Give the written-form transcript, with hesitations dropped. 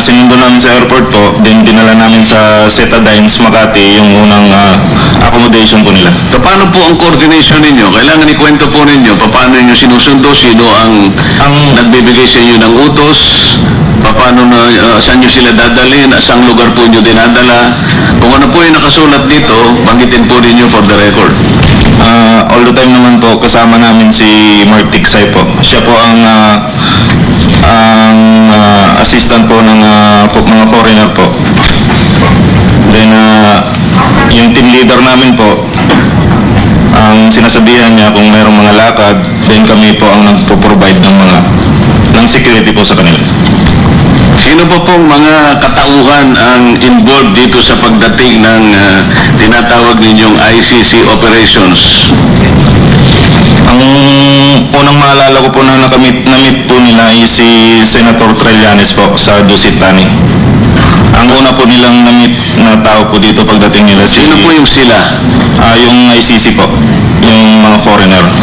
sinundo namin sa airport po, then dinala namin sa Cetadines, Makati, yung unang accommodation po nila. Paano po ang coordination ninyo? Kailangan ikwento po ninyo paano ninyo sinusundo, sino ang nagbibigay sa inyo ng utos, paano na, saan nyo sila dadalhin, saang lugar po nyo dinadala. Kung ano po yung nakasulat dito, banggitin po ninyo for the record. All the time naman po, kasama namin si Mark Tiksay po. Siya po ang assistant po ng mga foreigner po. Then, yung team leader namin po, ang sinasabihan niya kung mayroong mga lakad, then kami po ang nagpo-provide ng security po sa kanila. Sino po pong mga katauhan ang involved dito sa pagdating ng tinatawag ninyong ICC operations? Ang unang maalala ko po na na-meet po nila ay si Senator Trillanes po sa Dusit Tani. Ang una po nilang na-meet na tao po dito pagdating nila Sino po yung sila? yung ICC po, yung mga foreigner.